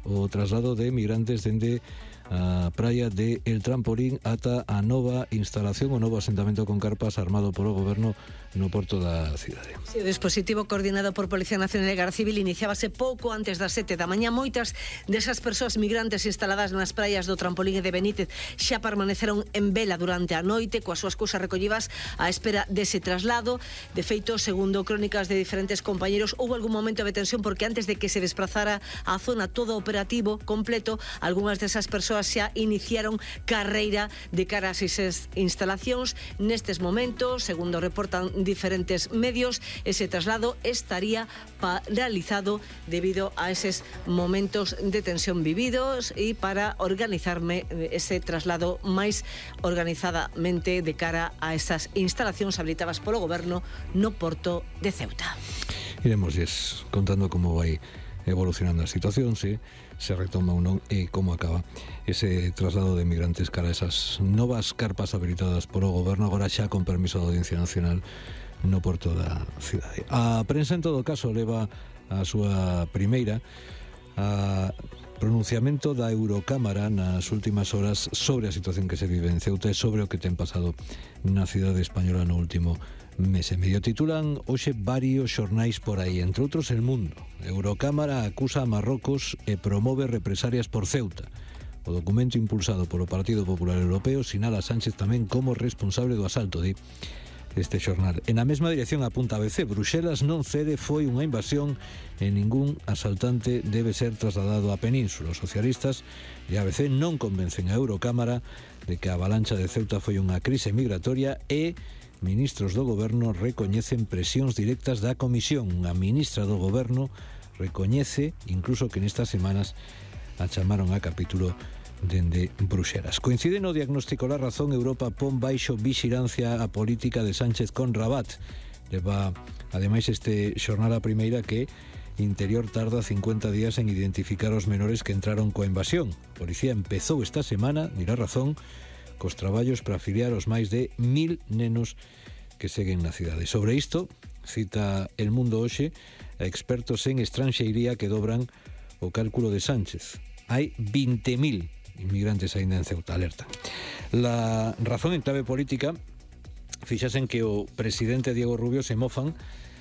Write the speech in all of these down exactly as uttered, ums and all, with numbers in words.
o traslado de migrantes dende a praia de El Trampolín ata a nova instalación, o novo asentamento con carpas armado polo goberno no porto da cidade. Sí, o dispositivo coordinado por Policía Nacional e Garda Civil iniciábase pouco antes das sete da mañá. Moitas desas persoas migrantes instaladas nas praias do Trampolín e de Benítez xa permaneceron en vela durante a noite coas súas cousas recollivas á espera dese traslado. De feito, segundo crónicas de diferentes compañeros, houve algún momento de tensión porque antes de que se desplazara á zona todo operativo completo, algunhas desas persoas xa iniciaron carreira de cara a esas instalacións. Nestes momentos, segundo reportan diferentes medios, ese traslado estaría paralizado debido a esos momentos de tensión vividos e para organizarme ese traslado máis organizadamente de cara a esas instalacións habilitadas polo goberno no porto de Ceuta. Iremos contando como vai evolucionando a situación, se se retoma ou non e como acaba ese traslado de migrantes cara a esas novas carpas habilitadas polo goberno, agora xa con permiso da Audiencia Nacional no porto da cidade. A prensa, en todo caso, leva a súa primeira a pronunciamento da Eurocámara nas últimas horas sobre a situación que se vive en Ceuta e sobre o que ten pasado na cidade española no último mes e medio. Titulan hoxe varios xornais por aí, entre outros El Mundo. Eurocámara acusa a Marrocos e promove represalias por Ceuta. O documento impulsado polo Partido Popular Europeo sinala a Sánchez tamén como responsable do asalto, di este xornal. En a mesma dirección apunta a B C. Bruxelas non cede, foi unha invasión e ningún asaltante debe ser trasladado á península. Os socialistas e a B C non convencen a Eurocámara de que a avalancha de Ceuta foi unha crise migratoria e ministros do goberno recoñecen presións directas da Comisión. A ministra do goberno recoñece incluso que nestas semanas a chamaron a capítulo dende Bruxelas. Coincide no diagnóstico La Razón. Europa pon baixo vixilancia a política de Sánchez con Rabat. Leva ademais este xornal a primeira que Interior tarda cincuenta días en identificar os menores que entraron coa invasión. A policía empezou esta semana, dirá Razón, cos traballos para afiliar os máis de mil nenos que seguen na cidade. Sobre isto, cita El Mundo hoxe, a expertos en estranxeiría que dobran o cálculo de Sánchez. Hai vinte mil inmigrantes aínda en Ceuta, alerta. La Razón, en clave política, fixase en que o presidente Diego Rubio se mofan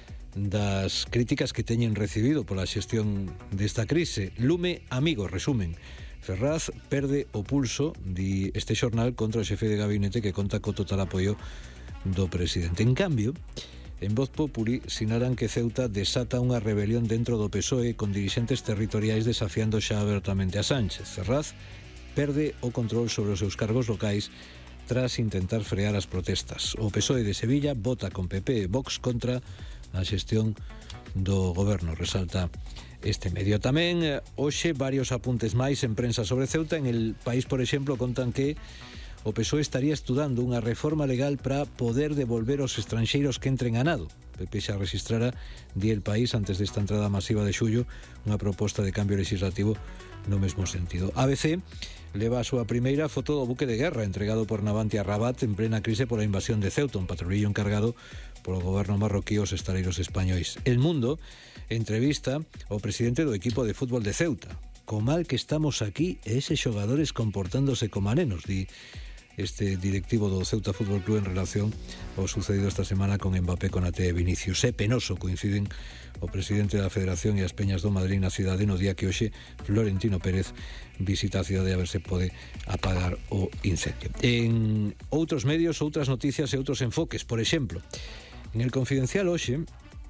das críticas que teñen recibido pola xestión desta crise. Lume amigo, resumen. Ferraz perde o pulso, di este xornal, contra o xefe de gabinete que conta co total apoio do presidente. En cambio, en Voz Populi sinalan que Ceuta desata unha rebelión dentro do P S O E con dirixentes territoriais desafiando xa abertamente a Sánchez. Ferraz perde o control sobre os seus cargos locais tras intentar frear as protestas. O P S O E de Sevilla vota con P P e Vox contra a xestión do goberno, resalta este medio. Tamén hoxe varios apuntes máis en prensa sobre Ceuta. En El País, por exemplo, contan que o P S O E estaría estudando unha reforma legal para poder devolver os estranxeiros que entren a nado. P P xa registrara, di El País, antes desta entrada masiva de xullo, unha proposta de cambio legislativo no mesmo sentido. A B C leva a súa primeira foto do buque de guerra entregado por Navantia a Rabat en plena crise pola invasión de Ceuta, un patrulillo encargado polo goberno marroquí aos estaleiros españois. El Mundo entrevista ao presidente do equipo de fútbol de Ceuta. Co mal que estamos aquí e eses xogadores comportándose como nenos, di este directivo do Ceuta Fútbol Club en relación ao sucedido esta semana con Mbappé, Konaté e Vinicius. É penoso, coinciden o presidente da Federación e as Peñas do Madrid na cidade no día que hoxe Florentino Pérez visita a cidade a ver se pode apagar o incendio. En outros medios, outras noticias e outros enfoques. Por exemplo, en El Confidencial hoxe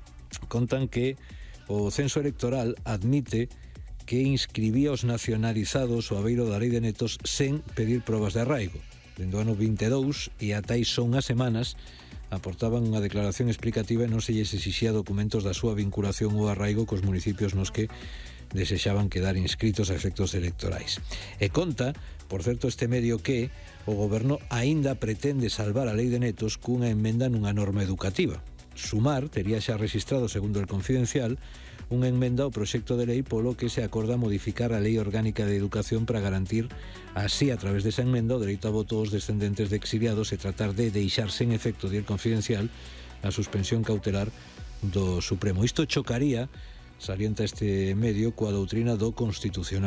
contan que o censo electoral admite que inscribía os nacionalizados o abeiro da lei de netos sen pedir probas de arraigo. Dende o ano vinte e dous e ata aí son as semanas aportaban unha declaración explicativa e non se lles exixía documentos da súa vinculación ou arraigo cos municipios nos que desexaban quedar inscritos a efectos electorais. E conta, por certo, este medio que o goberno aínda pretende salvar a lei de netos cunha emenda nunha norma educativa. Sumar tería xa registrado, segundo El Confidencial, unha emenda ao proxecto de lei polo que se acorda modificar a Lei Orgánica de Educación para garantir así, a través desa emenda, o dereito a voto aos descendentes de exiliados e tratar de deixar sen efecto, di El Confidencial, a suspensión cautelar do Supremo. Isto chocaría, salienta este medio, coa doutrina do Constitucional.